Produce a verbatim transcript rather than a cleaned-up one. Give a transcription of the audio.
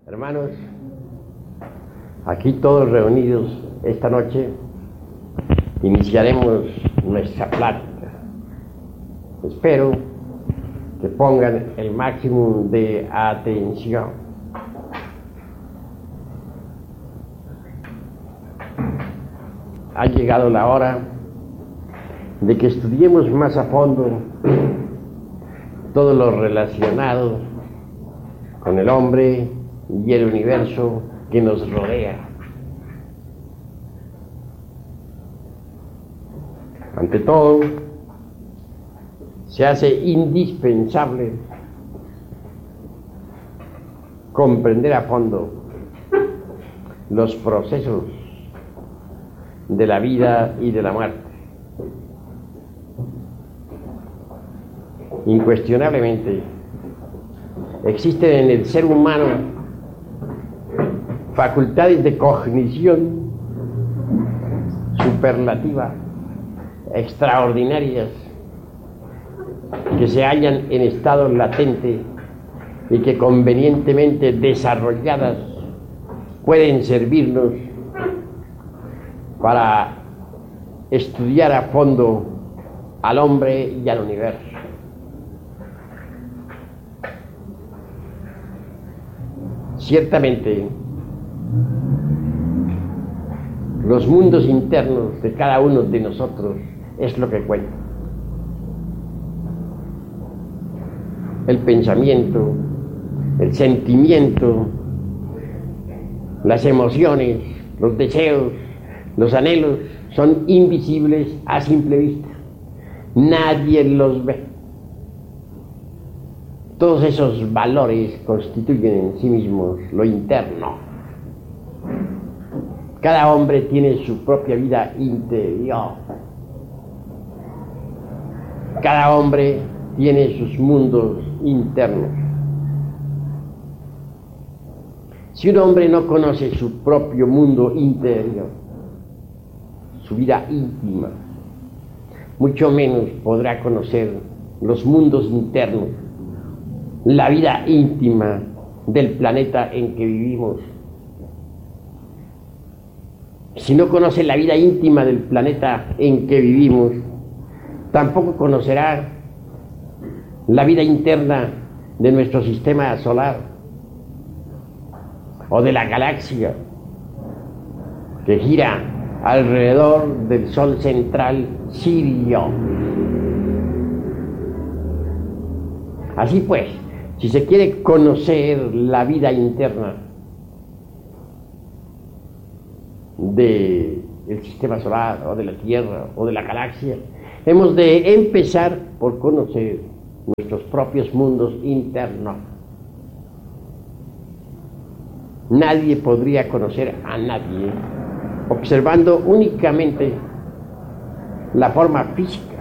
Hermanos, aquí todos reunidos esta noche, iniciaremos nuestra plática. Espero que pongan el máximo de atención. Ha llegado la hora de que estudiemos más a fondo todo lo relacionado con el hombre y el universo que nos rodea. Ante todo, se hace indispensable comprender a fondo los procesos de la vida y de la muerte. Incuestionablemente, existen en el ser humano facultades de cognición superlativa, extraordinarias, que se hallan en estado latente y que convenientemente desarrolladas pueden servirnos para estudiar a fondo al hombre y al universo. Ciertamente, los mundos internos de cada uno de nosotros es lo que cuenta. El pensamiento, el sentimiento, las emociones, los deseos, los anhelos son invisibles a simple vista. Nadie los ve. Todos esos valores constituyen en sí mismos lo interno. Cada hombre tiene su propia vida interior. Cada hombre tiene sus mundos internos. Si un hombre no conoce su propio mundo interior, su vida íntima, mucho menos podrá conocer los mundos internos, la vida íntima del planeta en que vivimos. Si no conoce la vida íntima del planeta en que vivimos, tampoco conocerá la vida interna de nuestro sistema solar o de la galaxia que gira alrededor del Sol central Sirio. Así pues, si se quiere conocer la vida interna del sistema solar o de la Tierra o de la galaxia, hemos de empezar por conocer nuestros propios mundos internos. Nadie podría conocer a nadie observando únicamente la forma física